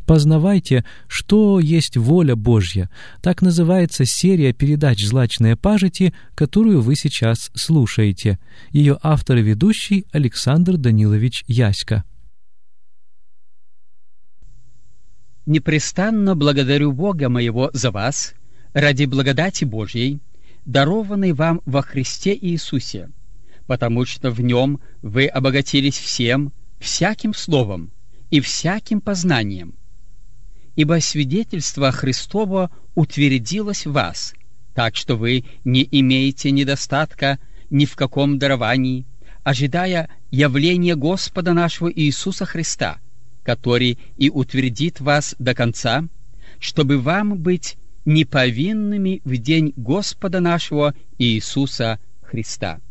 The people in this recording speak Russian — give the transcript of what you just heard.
Познавайте, что есть воля Божья. Так называется серия передач «Злачные пажити», которую вы сейчас слушаете. Ее автор и ведущий Александр Данилович Яська. Непрестанно благодарю Бога моего за вас, ради благодати Божьей, дарованной вам во Христе Иисусе, потому что в Нем вы обогатились всем, всяким словом и всяким познанием. Ибо свидетельство Христово утвердилось в вас, так что вы не имеете недостатка ни в каком даровании, ожидая явления Господа нашего Иисуса Христа, который и утвердит вас до конца, чтобы вам быть неповинными в день Господа нашего Иисуса Христа.